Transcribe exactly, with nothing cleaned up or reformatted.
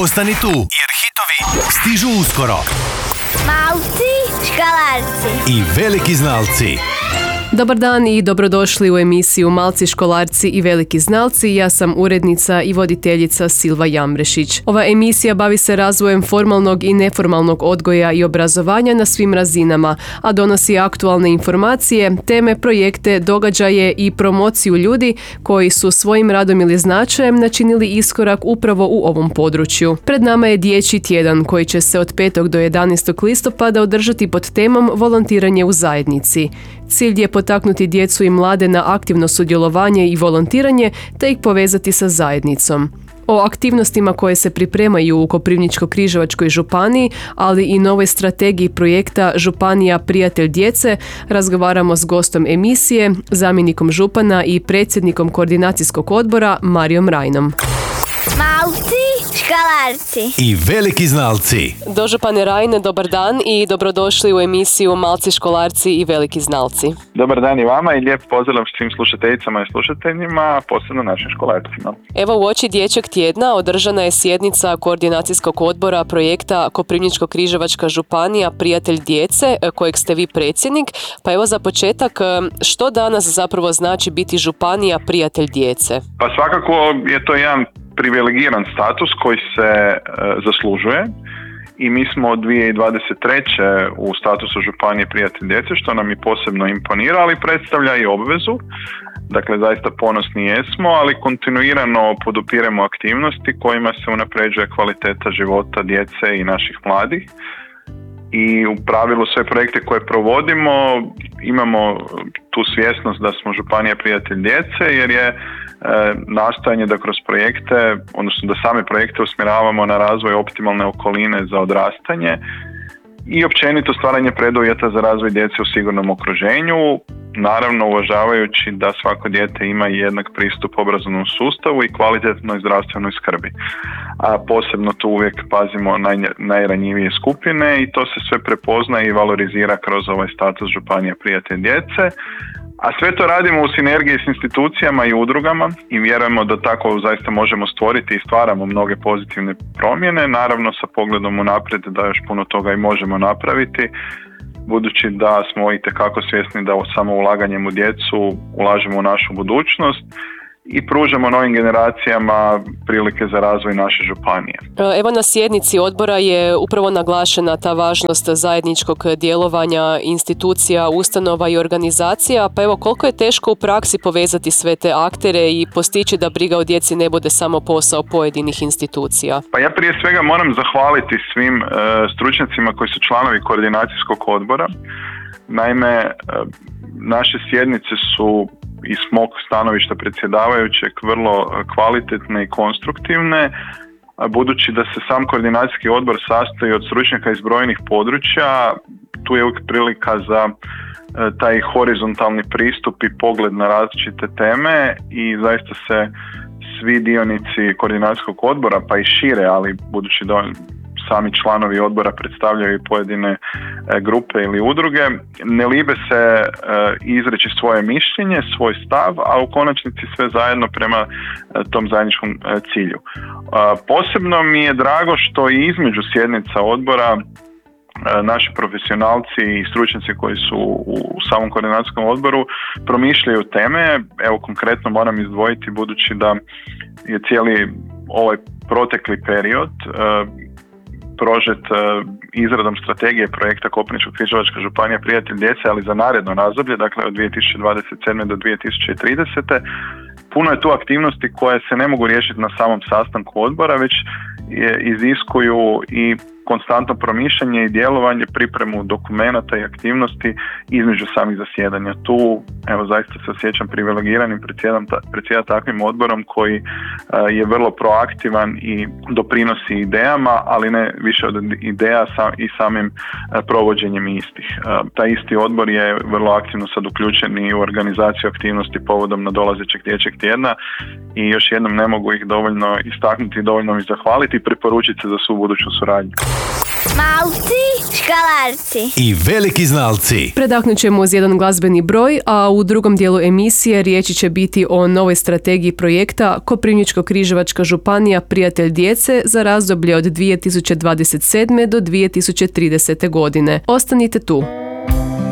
Ostani tu, jer hitovi stižu uskoro. Malci, škalarci I veliki znalci. Dobar dan i dobrodošli u emisiju Malci, školarci i veliki znalci. Ja sam urednica i voditeljica Silva Jambrešić. Ova emisija bavi se razvojem formalnog i neformalnog odgoja i obrazovanja na svim razinama, a donosi aktualne informacije, teme, projekte, događaje i promociju ljudi koji su svojim radom ili značajem načinili iskorak upravo u ovom području. Pred nama je Dječji tjedan koji će se od petog do jedanaestog listopada održati pod temom volontiranje u zajednici. Cilj je potaknuti djecu i mlade na aktivno sudjelovanje i volontiranje te ih povezati sa zajednicom. O aktivnostima koje se pripremaju u Koprivničko-križevačkoj županiji, ali i novoj strategiji projekta Županija prijatelj djece, razgovaramo s gostom emisije, zamjenikom župana i predsjednikom koordinacijskog odbora Marijom Rajnom. Malci, škalarci I veliki znalci. Dožupane Rajne, dobar dan i dobrodošli u emisiju Malci, školarci i veliki znalci. Dobar dan i vama i lijep pozdrav svim slušateljicama i slušateljima, posebno našim školarcima. Evo, uoči Dječjeg tjedna održana je sjednica koordinacijskog odbora projekta Koprivničko-križevačka županija prijatelj djece, kojeg ste vi predsjednik. Pa evo za početak, što danas zapravo znači biti županija prijatelj djece? Pa svakako je to jedan privilegiran status koji se e, zaslužuje i mi smo od dvije tisuće dvadeset treće u statusu županije prijatelj djece, što nam je posebno imponira, ali predstavlja i obvezu. Dakle, zaista ponosni jesmo, ali kontinuirano podupiremo aktivnosti kojima se unapređuje kvaliteta života djece i naših mladih. I u pravilu sve projekte koje provodimo imamo tu svjesnost da smo županija prijatelj djece, jer je e, nastojanje da kroz projekte, odnosno da same projekte usmjeravamo na razvoj optimalne okoline za odrastanje i općenito stvaranje preduvjeta za razvoj djece u sigurnom okruženju, naravno uvažavajući da svako dijete ima jednak pristup obrazovnom sustavu i kvalitetnoj zdravstvenoj skrbi. A posebno tu uvijek pazimo naj, najranjivije skupine i to se sve prepozna i valorizira kroz ovaj status županija prijatelj djece. A sve to radimo u sinergiji s institucijama i udrugama i vjerujemo da tako zaista možemo stvoriti i stvaramo mnoge pozitivne promjene, naravno sa pogledom unaprijed da još puno toga i možemo napraviti, budući da smo itekako svjesni da samo ulaganjem u djecu ulažemo u našu budućnost i pružamo novim generacijama prilike za razvoj naše županije. Evo, na sjednici odbora je upravo naglašena ta važnost zajedničkog djelovanja institucija, ustanova i organizacija, pa evo koliko je teško u praksi povezati sve te aktere i postići da briga o djeci ne bude samo posao pojedinih institucija? Pa ja prije svega moram zahvaliti svim e, stručnjacima koji su članovi koordinacijskog odbora. Naime, e, naše sjednice su iz mog stanovišta predsjedavajućeg vrlo kvalitetne i konstruktivne, budući da se sam koordinacijski odbor sastoji od stručnjaka iz brojnih područja. Tu je uvijek prilika za taj horizontalni pristup i pogled na različite teme i zaista se svi dionici koordinacijskog odbora, pa i šire, ali budući da sami članovi odbora predstavljaju pojedine e, grupe ili udruge, ne libe se e, izreći svoje mišljenje, svoj stav, a u konačnici sve zajedno prema e, tom zajedničkom e, cilju. E, posebno mi je drago što i između sjednica odbora e, naši profesionalci i stručnjaci koji su u, u samom koordinacijskom odboru promišljaju teme. Evo konkretno moram izdvojiti, budući da je cijeli ovaj protekli period e, prožet izradom strategije projekta Koprivničko-križevačka županija prijatelj djece, ali za naredno razdoblje, dakle od dvije tisuće dvadeset sedme do dvije tisuće tridesete. Puno je tu aktivnosti koje se ne mogu riješiti na samom sastanku odbora, već je, iziskuju i konstantno promišljanje i djelovanje, pripremu dokumenata i aktivnosti između samih zasjedanja. Tu, evo, zaista se osjećam privilegiranim predsjedati takvim odborom koji uh, je vrlo proaktivan i doprinosi idejama, ali ne više od ideja sam, i samim uh, provođenjem istih. Uh, taj isti odbor je vrlo aktivno sad uključen i u organizaciju aktivnosti povodom nadolazećeg Dječjeg tjedna i još jednom ne mogu ih dovoljno istaknuti, dovoljno ih zahvaliti i preporučiti se za svu buduću suradnju. Malci, škalarci. I veliki znalci. Predahnut ćemo uz jedan glazbeni broj, a u drugom dijelu emisije riječi će biti o novoj strategiji projekta Koprivničko-križevačka županija Prijatelj djece za razdoblje od dvije tisuće dvadeset sedme do dvije tisuće tridesete godine. Ostanite tu.